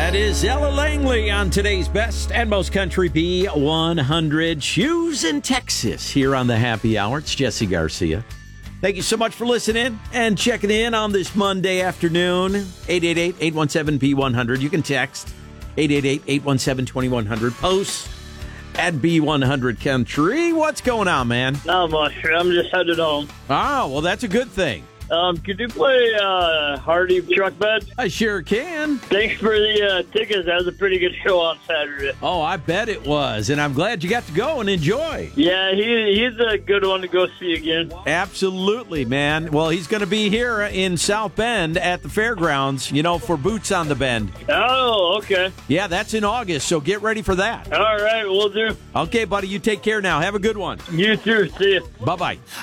That is Ella Langley on today's Best and Most Country B100 Shoes in Texas here on the Happy Hour. It's Jesse Garcia. Thank you so much for listening and checking in on this Monday afternoon. 888-817-B100. You can text 888-817-2100. Post at B100 Country. What's going on, man? Not much. I'm just headed home. Oh, well, that's a good thing. Could you play Hardy Truck Bed? I sure can. Thanks for the tickets. That was a pretty good show on Saturday. Oh, I bet it was, and I'm glad you got to go and enjoy. Yeah, he's a good one to go see again. Absolutely, man. Well, he's going to be here in South Bend at the fairgrounds, for Boots on the Bend. Oh, okay. Yeah, that's in August, so get ready for that. All right, we'll do. Okay, buddy, you take care now. Have a good one. You too. See you. Bye-bye.